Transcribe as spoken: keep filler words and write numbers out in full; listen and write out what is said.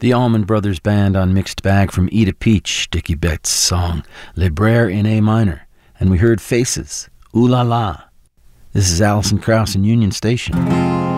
The Allman Brothers Band on Mixed Bag from Eat a Peach, Dickie Betts' song Le Brere in A minor. And we heard Faces, Ooh La La. This is Alison Krauss in Union Station.